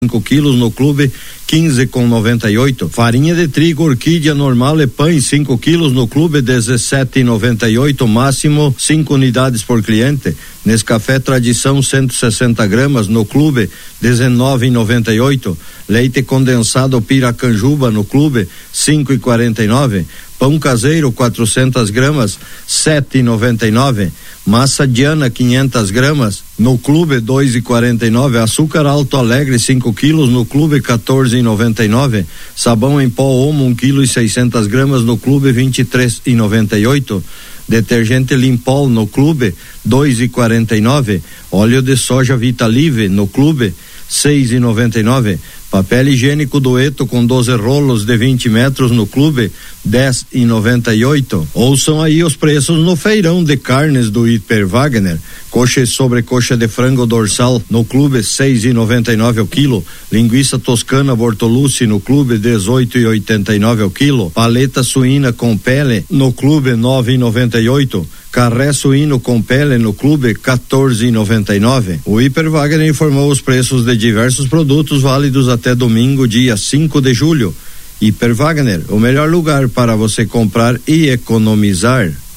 5 quilos no clube 15,98. Farinha de trigo Orquídea normal e pães 5 quilos no clube 17,98, máximo 5 unidades por cliente. Nescafé Tradição 160 gramas no clube 19,98. Leite condensado Piracanjuba no clube 5,49. Pão caseiro 400 gramas 7,99. Massa Diana 500 gramas no clube 2,49. Açúcar Alto Alegre 5 quilos no clube 14,99. Sabão em pó Omo 1 quilo e 600 gramas no clube 23,98. Detergente Limpol no clube 2,49. Óleo de soja Vitalive no clube 6,99. Papel higiênico Dueto com 12 rolos de 20 metros no clube 10,98. Ouçam aí os preços no feirão de carnes do Hiper Wagner. Coxa e sobrecoxa de frango dorsal no clube 6,99 o quilo. Linguiça toscana Bortolucci no clube 18,89 o quilo. Paleta suína com pele no clube 9,98. Carré suíno com pele no clube 14,99. O Hiper Wagner informou os preços de diversos produtos válidos até domingo, dia 5 de julho. Hiper Wagner, o melhor lugar para você comprar e economizar.